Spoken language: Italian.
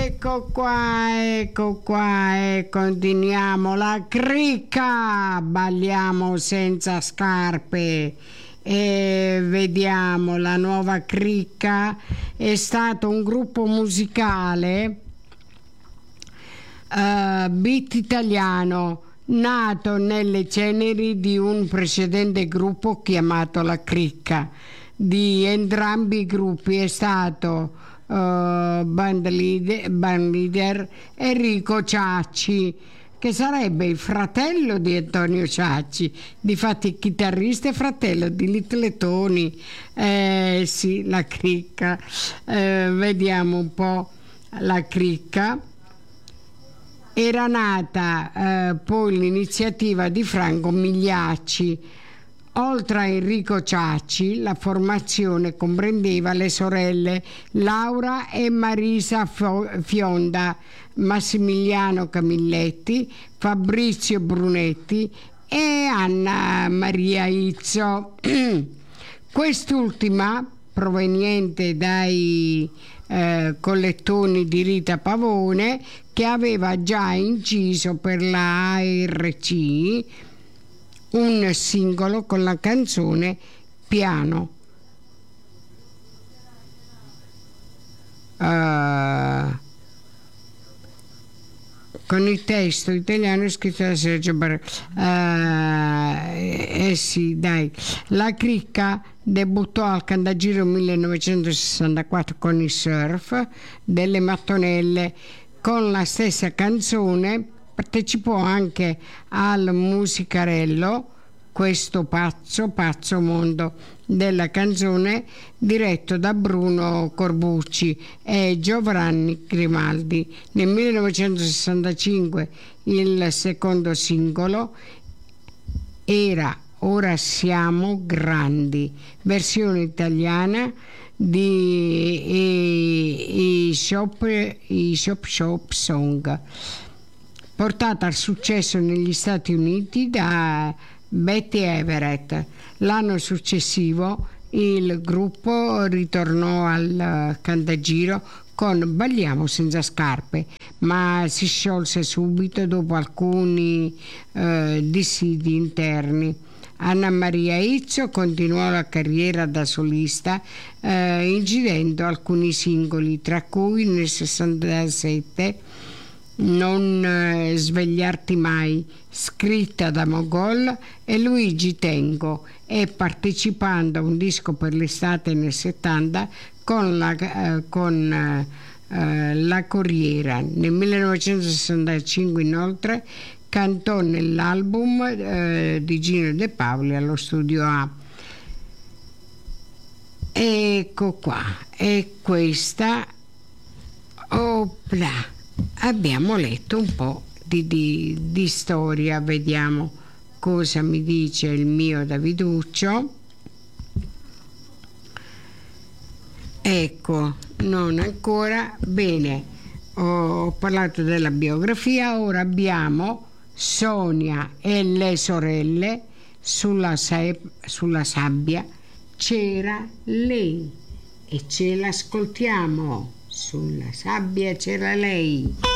Ecco qua e continuiamo la cricca, balliamo senza scarpe e vediamo la nuova cricca. È stato un gruppo musicale beat italiano nato nelle ceneri di un precedente gruppo chiamato La Cricca. Di entrambi i gruppi è stato band leader Enrico Ciacci, che sarebbe il fratello di Antonio Ciacci, difatti chitarrista e fratello di Little Tony. Sì, La Cricca. Vediamo un po' La Cricca. Era nata poi l'iniziativa di Franco Migliacci. Oltre a Enrico Ciacci, la formazione comprendeva le sorelle Laura e Marisa Fionda, Massimiliano Camilletti, Fabrizio Brunetti e Anna Maria Izzo. Quest'ultima, proveniente dai collettoni di Rita Pavone, che aveva già inciso per la ARC un singolo con la canzone Piano. Con il testo italiano scritto da Sergio sì, dai. La Cricca debuttò al Cantagiro 1964 con il Surf delle Mattonelle. Con la stessa canzone partecipò anche al musicarello Questo pazzo mondo della canzone, diretto da Bruno Corbucci e Giovanni Grimaldi. Nel 1965 il secondo singolo era Ora siamo grandi, versione italiana di i Shop Song, portata al successo negli Stati Uniti da Betty Everett. L'anno successivo il gruppo ritornò al Cantagiro con Balliamo senza scarpe, ma si sciolse subito dopo alcuni dissidi interni. Anna Maria Izzo continuò la carriera da solista incidendo alcuni singoli, tra cui nel 67 Non svegliarti mai, scritta da Mogol e Luigi Tengo, e partecipando a un disco per l'estate nel 70 con la Corriera. Nel 1965 inoltre cantò nell'album di Gino De Paoli allo Studio A. Ecco qua, e questa, opla, abbiamo letto un po' di storia, vediamo cosa mi dice il mio Daviduccio. Ecco, non ancora, bene, ho parlato della biografia, ora abbiamo Sonia e le sorelle, sulla sabbia c'era lei, e ce l'ascoltiamo. Sulla sabbia c'era lei.